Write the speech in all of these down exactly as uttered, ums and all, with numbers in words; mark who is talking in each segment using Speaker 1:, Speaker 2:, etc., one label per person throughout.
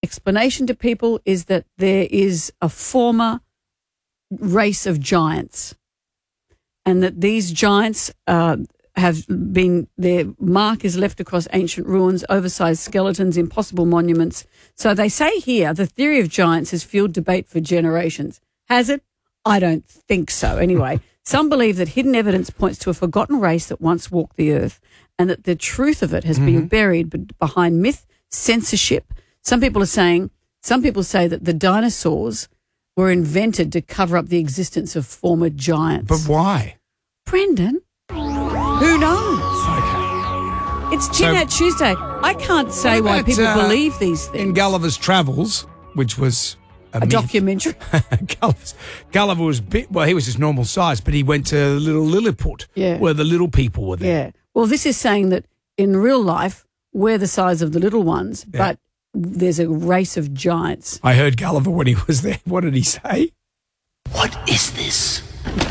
Speaker 1: explanation to people is that there is a former race of giants, and that these giants uh, have been, their mark is left across ancient ruins, oversized skeletons, impossible monuments. So they say here the theory of giants has fueled debate for generations. Has it? I don't think so. Anyway, some believe that hidden evidence points to a forgotten race that once walked the earth, and that the truth of it has mm-hmm. been buried behind myth, censorship. Some people are saying, some people say that the dinosaurs were invented to cover up the existence of former giants.
Speaker 2: But why?
Speaker 1: Brendan, who knows?
Speaker 2: Okay.
Speaker 1: It's Tin Hat so, Tuesday. I can't say about, why people uh, believe these things.
Speaker 2: In Gulliver's Travels, which was a,
Speaker 1: a documentary.
Speaker 2: Gulliver's, Gulliver was big, well, he was his normal size, but he went to little Lilliput,
Speaker 1: yeah.
Speaker 2: where the little people were there.
Speaker 1: Yeah. Well, this is saying that in real life, we're the size of the little ones, yeah. but there's a race of giants.
Speaker 2: I heard Gulliver when he was there. What did he say?
Speaker 3: What is this?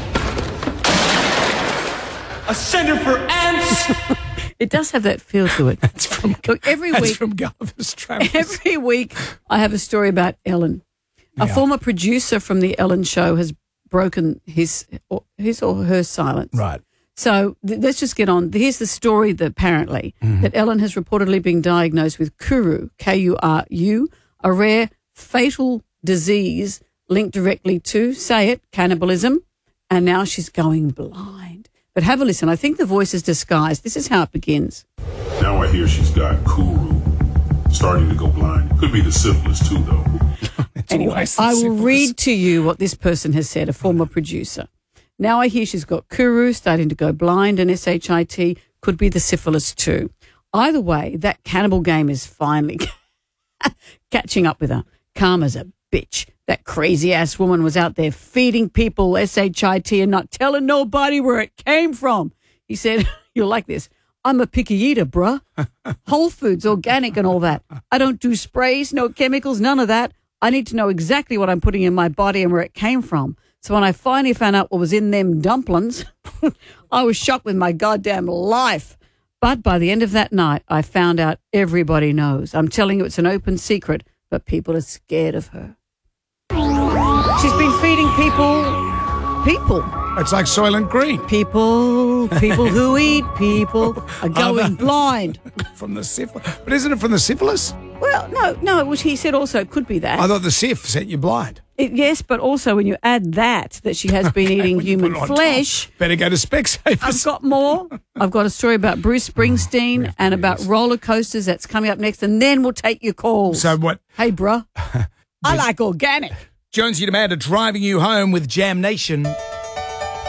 Speaker 3: A center for ants?
Speaker 1: It does have that feel to it.
Speaker 2: That's from,
Speaker 1: Look, every
Speaker 2: that's
Speaker 1: week,
Speaker 2: from Gulliver's Travels.
Speaker 1: Every week I have a story about Ellen. A
Speaker 2: yeah.
Speaker 1: former producer from the Ellen Show has broken his or, his or her silence.
Speaker 2: Right.
Speaker 1: So th- let's just get on. Here's the story that apparently mm-hmm. that Ellen has reportedly been diagnosed with Kuru, K U R U, a rare fatal disease linked directly to, say it, cannibalism, and now she's going blind. But have a listen. I think the voice is disguised. This is how it begins.
Speaker 4: Now I hear she's got Kuru, starting to go blind. Could be the syphilis too, though.
Speaker 1: Anyway, I will read to you what this person has said, a former producer. Now I hear she's got Kuru, starting to go blind, and S H I T could be the syphilis too. Either way, that cannibal game is finally catching up with her. Karma's a bitch. That crazy-ass woman was out there feeding people S H I T and not telling nobody where it came from. He said, you'll like this, I'm a picky eater, bruh. Whole foods, organic and all that. I don't do sprays, no chemicals, none of that. I need to know exactly what I'm putting in my body and where it came from. So when I finally found out what was in them dumplings, I was shocked with my goddamn life. But by the end of that night, I found out everybody knows. I'm telling you, it's an open secret, but people are scared of her. She's been feeding people, people.
Speaker 2: It's like Soylent Green.
Speaker 1: People, people who eat people are going blind.
Speaker 2: From the syphilis. But isn't it from the syphilis?
Speaker 1: Well, no, no, which he said also it could be that.
Speaker 2: I thought the syph sent you blind.
Speaker 1: It, yes, but also when you add that, that she has been okay, eating human flesh.
Speaker 2: Top. Better go to Specsavers.
Speaker 1: I've got more. I've got a story about Bruce Springsteen oh, and about roller coasters. That's coming up next, and then we'll take your calls.
Speaker 2: So what?
Speaker 1: Hey, bruh, I like organic.
Speaker 2: Jonesy and Amanda driving you home with Jam Nation.